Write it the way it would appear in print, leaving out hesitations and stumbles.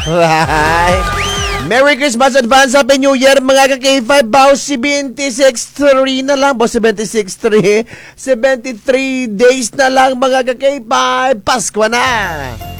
Merry Christmas advance, Happy New Year mga ka-K5. Boss 76.3 na lang, boss 76.3. 73 days na lang mga ka-K5. Pasko na!